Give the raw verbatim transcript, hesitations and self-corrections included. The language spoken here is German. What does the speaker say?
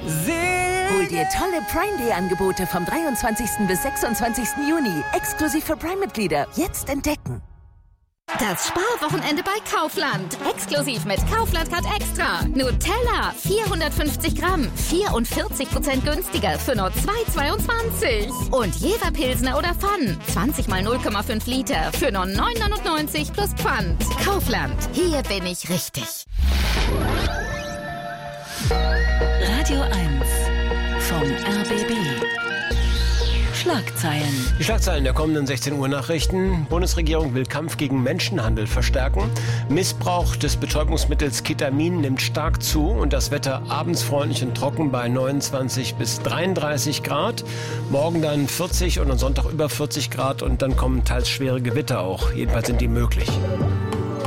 Hol dir tolle Prime Day Angebote vom dreiundzwanzigsten bis sechsundzwanzigsten Juni. Exklusiv für Prime-Mitglieder. Jetzt entdecken. Das Sparwochenende bei Kaufland. Exklusiv mit Kaufland Card Extra. Nutella vierhundertfünfzig Gramm, vierundvierzig Prozent günstiger für nur zwei Euro zweiundzwanzig. Und Jever Pilsner oder Pfann, zwanzig mal null Komma fünf Liter für nur neun Euro neunundneunzig plus Pfand. Kaufland, hier bin ich richtig. Radio eins vom R B B. Schlagzeilen. Die Schlagzeilen der kommenden sechzehn Uhr Nachrichten. Bundesregierung will Kampf gegen Menschenhandel verstärken. Missbrauch des Betäubungsmittels Ketamin nimmt stark zu und das Wetter abends freundlich und trocken bei neunundzwanzig bis dreiunddreißig Grad. Morgen dann vierzig und am Sonntag über vierzig Grad und dann kommen teils schwere Gewitter auch. Jedenfalls sind die möglich.